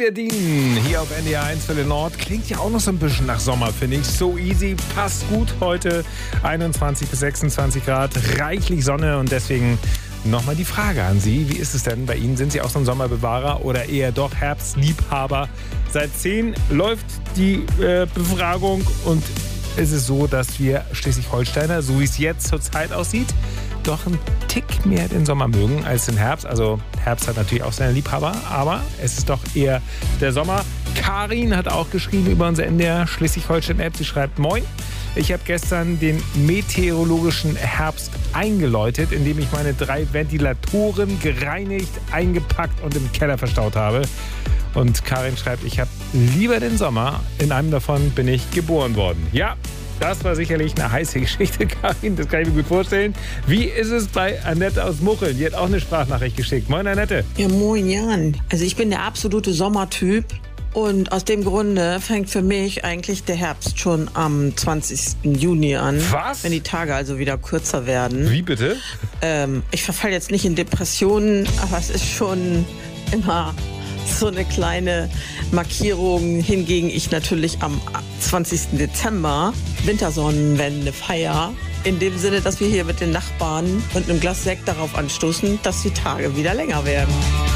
Alverdin hier auf NDR 1 für den Nord. Klingt ja auch noch so ein bisschen nach Sommer, finde ich. So easy, passt gut heute. 21 bis 26 Grad, reichlich Sonne und deswegen nochmal die Frage an Sie. Wie ist es denn bei Ihnen? Sind Sie auch so ein Sommerbewahrer oder eher doch Herbstliebhaber? Seit 10 läuft die Befragung und es ist so, dass wir Schleswig-Holsteiner, so wie es jetzt zur Zeit aussieht, doch einen Tick mehr den Sommer mögen als den Herbst. Also Herbst hat natürlich auch seine Liebhaber, aber es ist doch eher der Sommer. Karin hat auch geschrieben über unsere NDR Schleswig-Holstein-App. Sie schreibt: Moin, ich habe gestern den meteorologischen Herbst eingeläutet, indem ich meine 3 Ventilatoren gereinigt, eingepackt und im Keller verstaut habe. Und Karin schreibt, ich habe lieber den Sommer. In einem davon bin ich geboren worden. Ja, das war sicherlich eine heiße Geschichte, Karin. Das kann ich mir gut vorstellen. Wie ist es bei Annette aus Mucheln? Die hat auch eine Sprachnachricht geschickt. Moin, Annette. Ja, moin, Jan. Also ich bin der absolute Sommertyp. Und aus dem Grunde fängt für mich eigentlich der Herbst schon am 20. Juni an. Was? Wenn die Tage also wieder kürzer werden. Wie bitte? Ich verfalle jetzt nicht in Depressionen, aber es ist schon immer so eine kleine Markierung. Hingegen ich natürlich am 20. Dezember Wintersonnenwende feier. In dem Sinne, dass wir hier mit den Nachbarn und einem Glas Sekt darauf anstoßen, dass die Tage wieder länger werden.